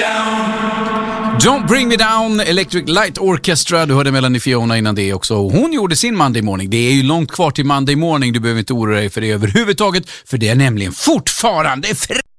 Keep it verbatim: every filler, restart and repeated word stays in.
Don't bring me down, Electric Light Orchestra. Du hörde Melanie Fiona innan det också. Hon gjorde sin Monday morning. Det är ju långt kvar till Monday morning. Du behöver inte oroa dig för det överhuvudtaget. För det är nämligen fortfarande fr-